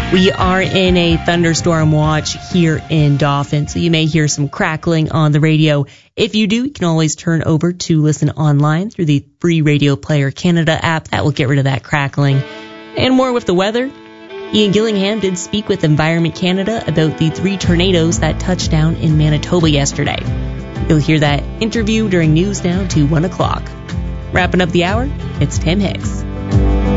We are in a thunderstorm watch here in Dauphin, so you may hear some crackling on the radio. If you do, you can always turn over to listen online through the free Radio Player Canada app. That will get rid of that crackling. And more with the weather. Ian Gillingham did speak with Environment Canada about the 3 tornadoes that touched down in Manitoba yesterday. You'll hear that interview during news now to 1 o'clock. Wrapping up the hour, it's Tim Hicks.